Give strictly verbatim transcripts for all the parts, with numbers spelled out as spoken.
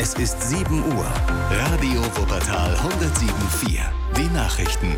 Es ist sieben Uhr. Radio Wuppertal hundertsieben Komma vier. Die Nachrichten.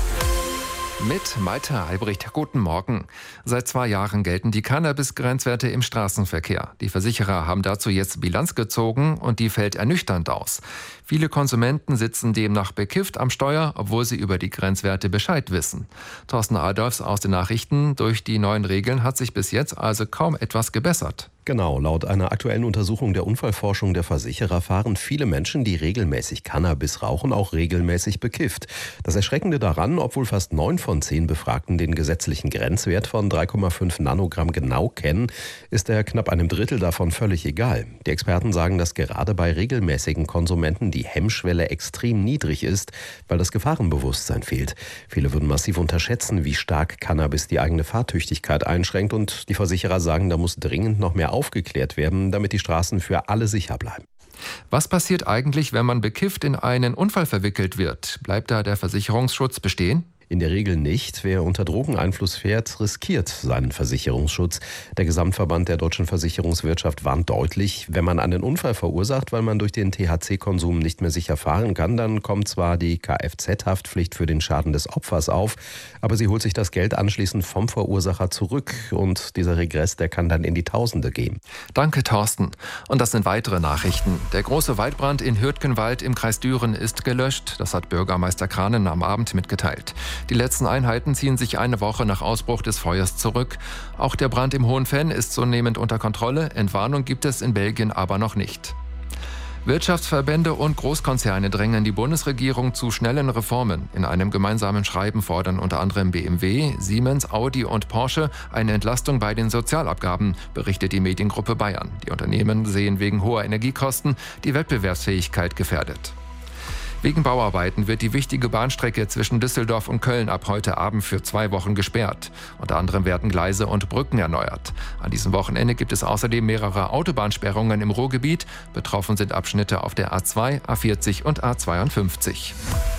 Mit Malte Albrecht. Guten Morgen. Seit zwei Jahren gelten die Cannabis-Grenzwerte im Straßenverkehr. Die Versicherer haben dazu jetzt Bilanz gezogen und die fällt ernüchternd aus. Viele Konsumenten sitzen demnach bekifft am Steuer, obwohl sie über die Grenzwerte Bescheid wissen. Thorsten Adolfs aus den Nachrichten. Durch die neuen Regeln hat sich bis jetzt also kaum etwas gebessert. Genau, laut einer aktuellen Untersuchung der Unfallforschung der Versicherer fahren viele Menschen, die regelmäßig Cannabis rauchen, auch regelmäßig bekifft. Das Erschreckende daran, obwohl fast neun von zehn Befragten den gesetzlichen Grenzwert von drei Komma fünf Nanogramm genau kennen, ist er knapp einem Drittel davon völlig egal. Die Experten sagen, dass gerade bei regelmäßigen Konsumenten die Hemmschwelle extrem niedrig ist, weil das Gefahrenbewusstsein fehlt. Viele würden massiv unterschätzen, wie stark Cannabis die eigene Fahrtüchtigkeit einschränkt, und die Versicherer sagen, da muss dringend noch mehr aufgeklärt werden, damit die Straßen für alle sicher bleiben. Was passiert eigentlich, wenn man bekifft in einen Unfall verwickelt wird? Bleibt da der Versicherungsschutz bestehen? In der Regel nicht. Wer unter Drogeneinfluss fährt, riskiert seinen Versicherungsschutz. Der Gesamtverband der deutschen Versicherungswirtschaft warnt deutlich, wenn man einen Unfall verursacht, weil man durch den T H C-Konsum nicht mehr sicher fahren kann, dann kommt zwar die Kfz-Haftpflicht für den Schaden des Opfers auf, aber sie holt sich das Geld anschließend vom Verursacher zurück, und dieser Regress, der kann dann in die Tausende gehen. Danke, Thorsten. Und das sind weitere Nachrichten. Der große Waldbrand in Hürtgenwald im Kreis Düren ist gelöscht. Das hat Bürgermeister Kranen am Abend mitgeteilt. Die letzten Einheiten ziehen sich eine Woche nach Ausbruch des Feuers zurück. Auch der Brand im Hohen Venn ist zunehmend unter Kontrolle. Entwarnung gibt es in Belgien aber noch nicht. Wirtschaftsverbände und Großkonzerne drängen die Bundesregierung zu schnellen Reformen. In einem gemeinsamen Schreiben fordern unter anderem B M W, Siemens, Audi und Porsche eine Entlastung bei den Sozialabgaben, berichtet die Mediengruppe Bayern. Die Unternehmen sehen wegen hoher Energiekosten die Wettbewerbsfähigkeit gefährdet. Wegen Bauarbeiten wird die wichtige Bahnstrecke zwischen Düsseldorf und Köln ab heute Abend für zwei Wochen gesperrt. Unter anderem werden Gleise und Brücken erneuert. An diesem Wochenende gibt es außerdem mehrere Autobahnsperrungen im Ruhrgebiet. Betroffen sind Abschnitte auf der A zwei, A vierzig und A zweiundfünfzig.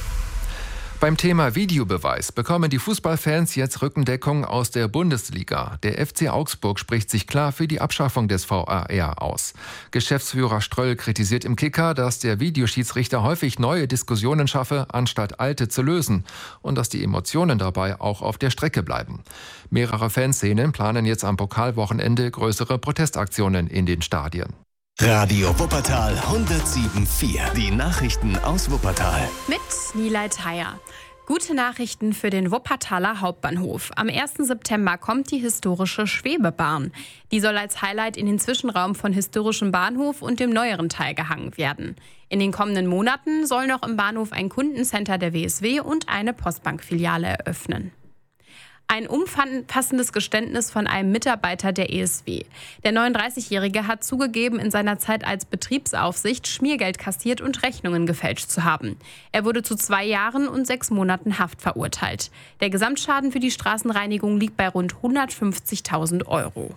Beim Thema Videobeweis bekommen die Fußballfans jetzt Rückendeckung aus der Bundesliga. Der F C Augsburg spricht sich klar für die Abschaffung des V A R aus. Geschäftsführer Ströll kritisiert im Kicker, dass der Videoschiedsrichter häufig neue Diskussionen schaffe, anstatt alte zu lösen, und dass die Emotionen dabei auch auf der Strecke bleiben. Mehrere Fanszenen planen jetzt am Pokalwochenende größere Protestaktionen in den Stadien. Radio Wuppertal hundertsieben Komma vier. Die Nachrichten aus Wuppertal. Mit Nilay Theier. Gute Nachrichten für den Wuppertaler Hauptbahnhof. Am ersten September kommt die historische Schwebebahn. Die soll als Highlight in den Zwischenraum von historischem Bahnhof und dem neueren Teil gehangen werden. In den kommenden Monaten soll noch im Bahnhof ein Kundencenter der W S W und eine Postbankfiliale eröffnen. Ein umfassendes Geständnis von einem Mitarbeiter der E S W. Der neununddreißigjährige hat zugegeben, in seiner Zeit als Betriebsaufsicht Schmiergeld kassiert und Rechnungen gefälscht zu haben. Er wurde zu zwei Jahren und sechs Monaten Haft verurteilt. Der Gesamtschaden für die Straßenreinigung liegt bei rund hundertfünfzigtausend Euro.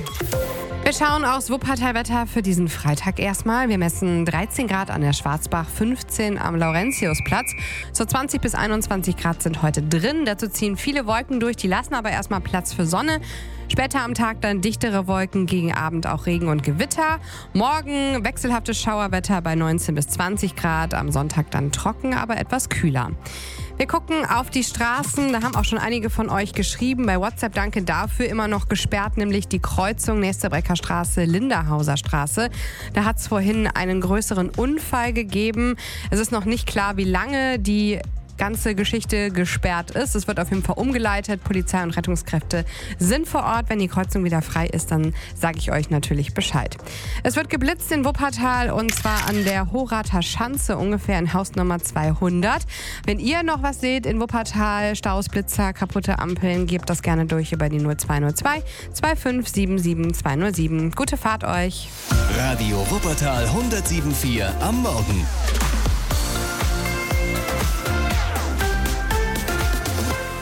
Wir schauen aufs Wuppertal-Wetter für diesen Freitag erstmal. Wir messen dreizehn Grad an der Schwarzbach, fünfzehn am Laurentiusplatz. So zwanzig bis einundzwanzig Grad sind heute drin. Dazu ziehen viele Wolken durch, die lassen aber erstmal Platz für Sonne. Später am Tag dann dichtere Wolken, gegen Abend auch Regen und Gewitter. Morgen wechselhaftes Schauerwetter bei neunzehn bis zwanzig Grad. Am Sonntag dann trocken, aber etwas kühler. Wir gucken auf die Straßen, da haben auch schon einige von euch geschrieben. Bei WhatsApp danke dafür, immer noch gesperrt, nämlich die Kreuzung Nächsterbrecker Straße, Linderhauser Straße. Da hat es vorhin einen größeren Unfall gegeben. Es ist noch nicht klar, wie lange die ganze Geschichte gesperrt ist. Es wird auf jeden Fall umgeleitet. Polizei und Rettungskräfte sind vor Ort. Wenn die Kreuzung wieder frei ist, dann sage ich euch natürlich Bescheid. Es wird geblitzt in Wuppertal, und zwar an der Horather Schanze, ungefähr in Hausnummer zweihundert. Wenn ihr noch was seht in Wuppertal, Staus, Blitzer, kaputte Ampeln, gebt das gerne durch über die null zwei null zwei, zwei fünf sieben sieben zwei null sieben. Gute Fahrt euch. Radio Wuppertal hundertsieben Komma vier am Morgen.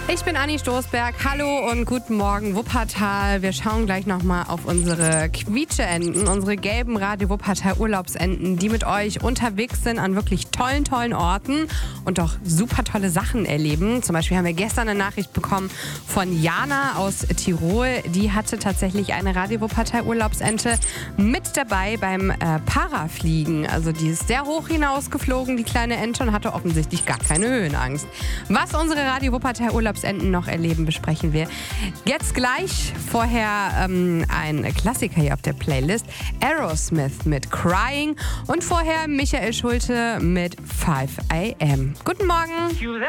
Ich bin Anni Stoßberg. Hallo und guten Morgen Wuppertal. Wir schauen gleich nochmal auf unsere Quietscheenten, unsere gelben Radio Wuppertal Urlaubsenten, die mit euch unterwegs sind an wirklich tollen, tollen Orten und auch super tolle Sachen erleben. Zum Beispiel haben wir gestern eine Nachricht bekommen von Jana aus Tirol. Die hatte tatsächlich eine Radio Wuppertal Urlaubsente mit dabei beim äh, Parafliegen. Also die ist sehr hoch hinausgeflogen, die kleine Ente, und hatte offensichtlich gar keine Höhenangst. Was unsere Radio Wuppertal Urlaubsenten noch erleben, besprechen wir jetzt gleich. Vorher ähm, ein Klassiker hier auf der Playlist. Aerosmith mit Crying und vorher Michael Schulte mit five a m. Guten Morgen.